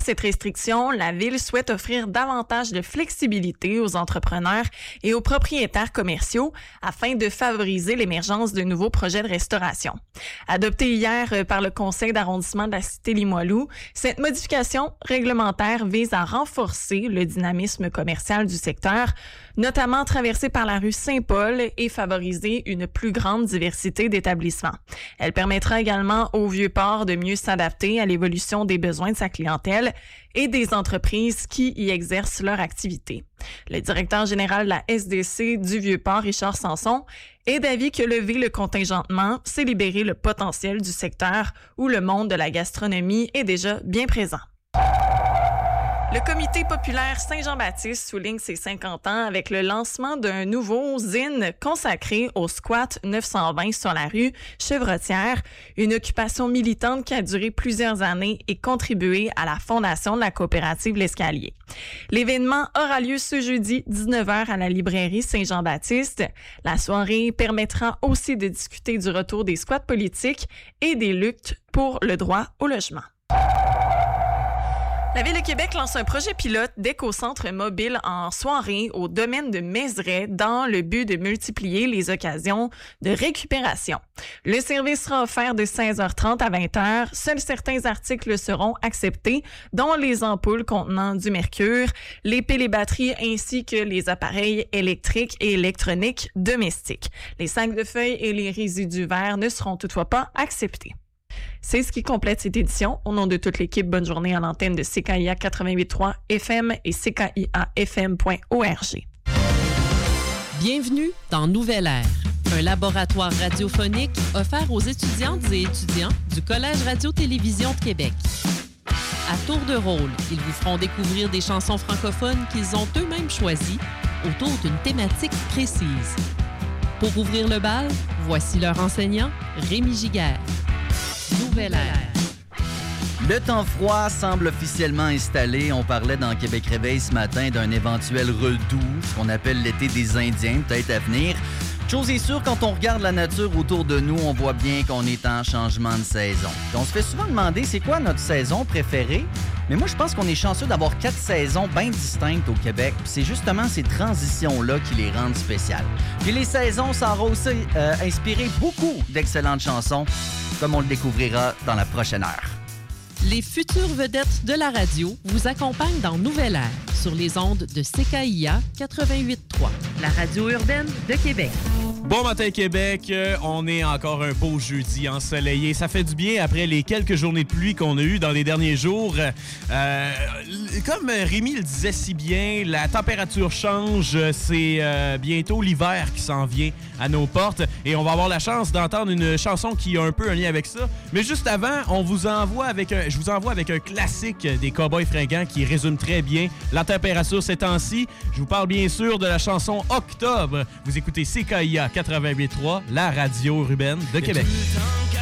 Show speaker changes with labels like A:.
A: cette restriction, la Ville souhaite offrir davantage de flexibilité aux entrepreneurs et aux propriétaires commerciaux afin de favoriser l'émergence de nouveaux projets de restauration. Adoptée hier par le Conseil d'arrondissement de la Cité Limoilou, cette modification réglementaire vise à renforcer le dynamisme commercial du secteur, notamment traversé par la rue Saint-Paul, et favoriser une plus grande diversité d'établissements. Elle permettra également au Vieux-Port de mieux s'adapter à l'évolution des besoins de sa clientèle et des entreprises qui y exercent leur activité. Le directeur général de la SDC du Vieux-Port, Richard Sanson, est d'avis que lever le contingentement, c'est libérer le potentiel du secteur où le monde de la gastronomie est déjà bien présent. Le Comité populaire Saint-Jean-Baptiste souligne ses 50 ans avec le lancement d'un nouveau zine consacré au squat 920 sur la rue Chevrotière, une occupation militante qui a duré plusieurs années et contribué à la fondation de la coopérative L'Escalier. L'événement aura lieu ce jeudi 19h à la librairie Saint-Jean-Baptiste. La soirée permettra aussi de discuter du retour des squats politiques et des luttes pour le droit au logement. La Ville de Québec lance un projet pilote d'éco-centre mobile en soirée au domaine de Mézeray dans le but de multiplier les occasions de récupération. Le service sera offert de 16h30 à 20h. Seuls certains articles seront acceptés, dont les ampoules contenant du mercure, les piles et batteries ainsi que les appareils électriques et électroniques domestiques. Les sacs de feuilles et les résidus verts ne seront toutefois pas acceptés. C'est ce qui complète cette édition. Au nom de toute l'équipe, bonne journée à l'antenne de CKIA 88.3 FM et CKIAFM.org.
B: Bienvenue dans Nouvelle Ère, un laboratoire radiophonique offert aux étudiantes et étudiants du Collège Radio-Télévision de Québec. À tour de rôle, ils vous feront découvrir des chansons francophones qu'ils ont eux-mêmes choisies autour d'une thématique précise. Pour ouvrir le bal, voici leur enseignant, Rémi Giguère. Nouvelle Ère.
C: Le temps froid semble officiellement installé. On parlait dans Québec Réveil ce matin d'un éventuel redoux, ce qu'on appelle l'été des Indiens, peut-être à venir. Chose est sûre, quand on regarde la nature autour de nous, on voit bien qu'on est en changement de saison. On se fait souvent demander c'est quoi notre saison préférée? Mais moi, je pense qu'on est chanceux d'avoir 4 saisons bien distinctes au Québec. Puis c'est justement ces transitions-là qui les rendent spéciales. Puis les saisons, ça aura aussi inspiré beaucoup d'excellentes chansons, comme on le découvrira dans la prochaine heure.
B: Les futures vedettes de la radio vous accompagnent dans Nouvelle Ère sur les ondes de CKIA 88.3, la radio urbaine de Québec.
D: Bon matin Québec, on est encore un beau jeudi ensoleillé. Ça fait du bien après les quelques journées de pluie qu'on a eues dans les derniers jours. Comme Rémi le disait si bien, la température change. C'est bientôt l'hiver qui s'en vient à nos portes. Et on va avoir la chance d'entendre une chanson qui a un peu un lien avec ça. Mais juste avant, je vous envoie avec un classique des Cowboys fringants qui résume très bien la température ces temps-ci. Je vous parle bien sûr de la chanson Octobre. Vous écoutez CKIA 88.3, la radio urbaine de Québec.